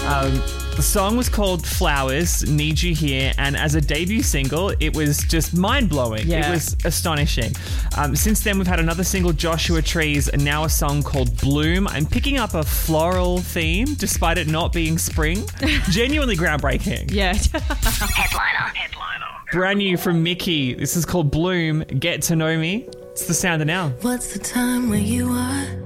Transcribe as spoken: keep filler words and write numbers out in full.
Um, the song was called Flowers, Need You Here, and as a debut single, it was just mind-blowing. Yeah. It was astonishing. Um, since then, we've had another single, Joshua Trees, and now a song called Bloom. I'm picking up a floral theme, despite it not being spring. Genuinely groundbreaking. Yeah. Headliner. Headliner. Brand new from Mickey. This is called Bloom, Get to Know Me. It's the sound of now. What's the time where you are?